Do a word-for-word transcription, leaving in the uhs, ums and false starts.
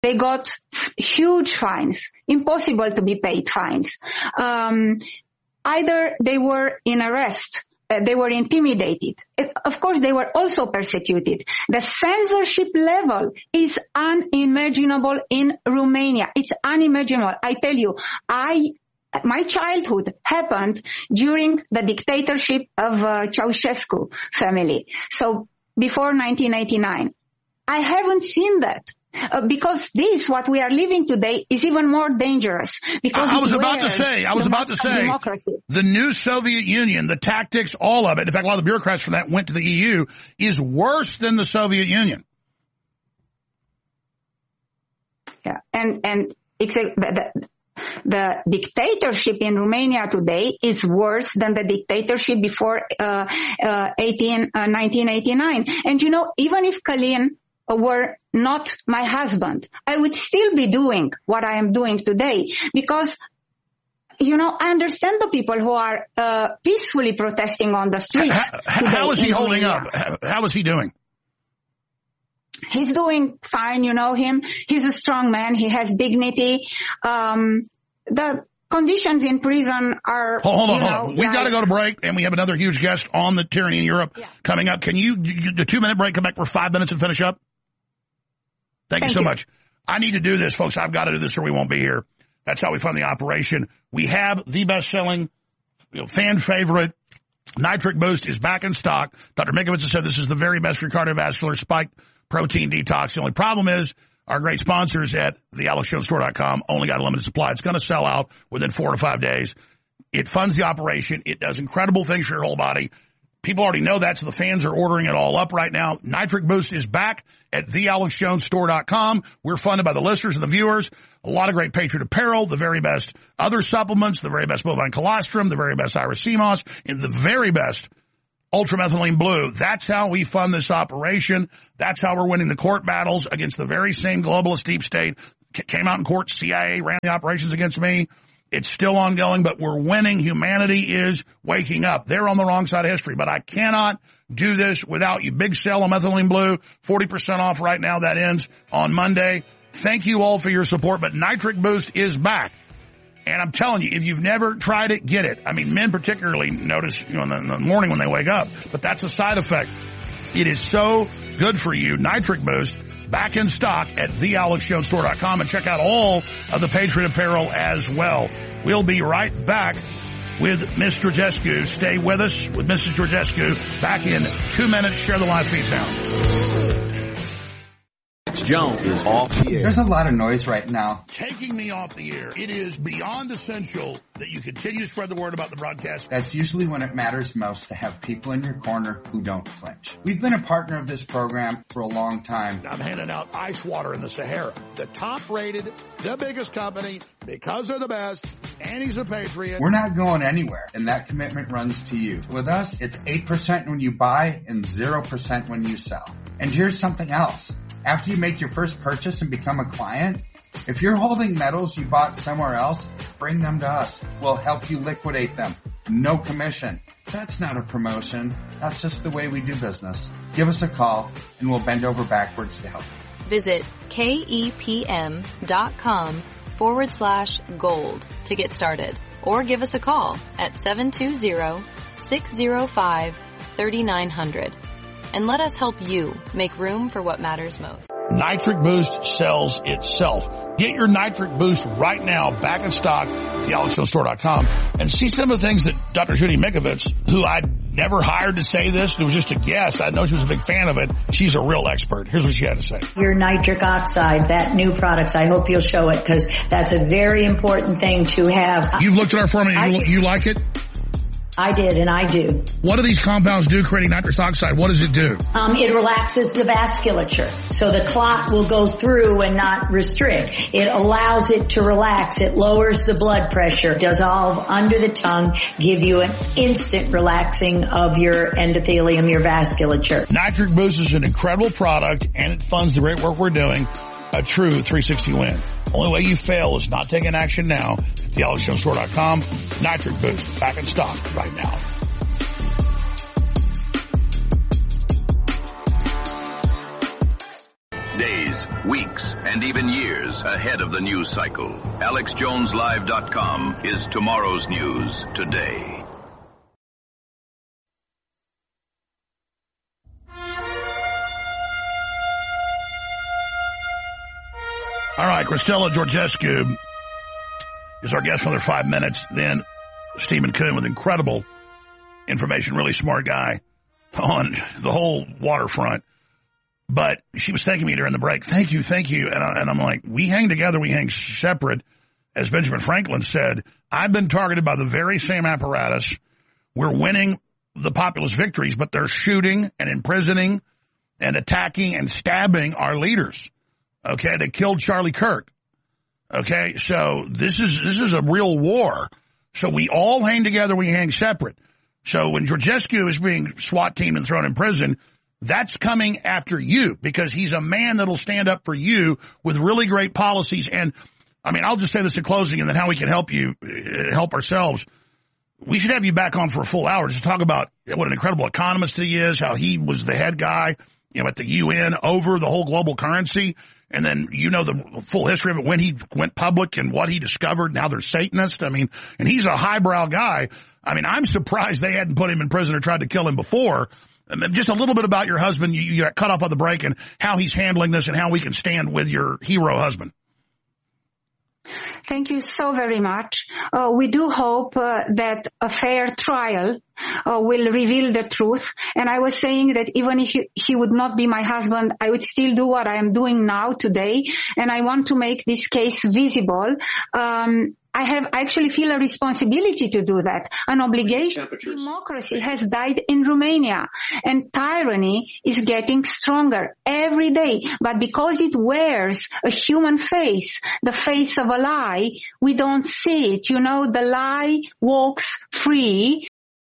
they got huge fines, impossible to be paid fines. Um, either they were in arrest, uh, they were intimidated. It, of course, they were also persecuted. The censorship level is unimaginable in Romania. It's unimaginable. I tell you, I my childhood happened during the dictatorship of uh, Ceausescu family. So before nineteen eighty-nine. I haven't seen that. Uh, because this, what we are living today, is even more dangerous. Because I was about to say, I was about to say, democracy. The new Soviet Union, the tactics, all of it, in fact, a lot of the bureaucrats from that went to the E U, is worse than the Soviet Union. Yeah, and, and except the, the, the dictatorship in Romania today is worse than the dictatorship before uh, uh, eighteen, uh, nineteen eighty-nine. And you know, even if Călin were not my husband, I would still be doing what I am doing today, because, you know, I understand the people who are uh, peacefully protesting on the streets. How, how is he holding up? How, how is he doing? He's doing fine, you know him. He's a strong man. He has dignity. Um, the conditions in prison are, Hold, hold on, you hold know, on. We've like, got to go to break, and we have another huge guest on the tyranny in Europe yeah. coming up. Can you, you, the two-minute break, come back for five minutes and finish up? Thank, Thank you so you. much. I need to do this, folks. I've got to do this or we won't be here. That's how we fund the operation. We have the best-selling, you know, fan favorite, Nitric Boost is back in stock. Doctor Mikovits has said this is the very best for cardiovascular spike protein detox. The only problem is our great sponsors at the alex jones store dot com only got a limited supply. It's going to sell out within four to five days. It funds the operation. It does incredible things for your whole body. People already know that, so the fans are ordering it all up right now. Nitric Boost is back at the alex jones store dot com. We're funded by the listeners and the viewers. A lot of great Patriot apparel, the very best other supplements, the very best bovine colostrum, the very best Irish sea moss, and the very best ultramethylene blue. That's how we fund this operation. That's how we're winning the court battles against the very same globalist deep state. Came out in court, C I A ran the operations against me. It's still ongoing, but we're winning. Humanity is waking up. They're on the wrong side of history, but I cannot do this without you. Big sale on methylene blue, forty percent off right now. That ends on Monday. Thank you all for your support, but Nitric Boost is back. And I'm telling you, if you've never tried it, get it. I mean, men particularly notice, you know, in the, in the morning when they wake up, but that's a side effect. It is so good for you. Nitric Boost, back in stock at the alex jones store dot com, and check out all of the Patriot apparel as well. We'll be right back with Miss Georgescu. Stay with us with Missus Georgescu. Back in two minutes. Share the live feed sound. Jones is off the air. There's a lot of noise right now. Taking me off the air. It is beyond essential that you continue to spread the word about the broadcast. That's usually when it matters most, to have people in your corner who don't flinch. We've been a partner of this program for a long time. I'm handing out ice water in the Sahara. The top rated, the biggest company, because they're the best, and he's a patriot. We're not going anywhere, and that commitment runs to you. With us, it's eight percent when you buy and zero percent when you sell. And here's something else. After you make your first purchase and become a client, if you're holding metals you bought somewhere else, bring them to us. We'll help you liquidate them. No commission. That's not a promotion. That's just the way we do business. Give us a call and we'll bend over backwards to help. Visit kepm dot com forward slash gold to get started, or give us a call at seven two zero, six zero five, three nine zero zero. And let us help you make room for what matters most. Nitric Boost sells itself. Get your Nitric Boost right now, back in stock, the alex jones store dot com, and see some of the things that Doctor Judy Mikovits, who I never hired to say this, it was just a guess. I know she was a big fan of it. She's a real expert. Here's what she had to say. Your nitric oxide, that new products, I hope you'll show it, because that's a very important thing to have. You've looked at our formula, you, you like it? I did, and I do. What do these compounds do, creating nitrous oxide? What does it do? Um, it relaxes the vasculature, so the clot will go through and not restrict. It allows it to relax. It lowers the blood pressure, dissolve under the tongue, give you an instant relaxing of your endothelium, your vasculature. Nitric Boost is an incredible product, and it funds the great work we're doing. A true three sixty win. Only way you fail is not taking action now. the alex jones store dot com. Nitric Boost, back in stock right now. Days, weeks, and even years ahead of the news cycle. Alex Jones Live dot com is tomorrow's news today. All right, Cristela Georgescu is our guest for another five minutes. Then Stephen Kuhn with incredible information, really smart guy on the whole waterfront. But she was thanking me during the break. Thank you, thank you. And, I, and I'm like, we hang together, we hang separate. As Benjamin Franklin said, I've been targeted by the very same apparatus. We're winning the populist victories, but they're shooting and imprisoning and attacking and stabbing our leaders. Okay, they killed Charlie Kirk. Okay, so this is this is a real war. So we all hang together, we hang separate. So when Georgescu is being SWAT teamed and thrown in prison, that's coming after you because he's a man that'll stand up for you with really great policies. And, I mean, I'll just say this in closing and then how we can help you, uh, help ourselves. We should have you back on for a full hour just to talk about what an incredible economist he is, how he was the head guy, you know, at the U N over the whole global currency. And then you know the full history of it when he went public and what he discovered. Now they're Satanists. I mean, and he's a highbrow guy. I mean, I'm surprised they hadn't put him in prison or tried to kill him before. And just a little bit about your husband. You, you got cut off on the break and how he's handling this and how we can stand with your hero husband. Thank you so very much. Uh, we do hope uh, that a fair trial uh, will reveal the truth. And I was saying that even if he, he would not be my husband, I would still do what I am doing now today. And I want to make this case visible. Um, I have I actually feel a responsibility to do that, an obligation. Democracy has died in Romania, and tyranny is getting stronger every day. But because it wears a human face, the face of a lie, we don't see it. You know, the lie walks free.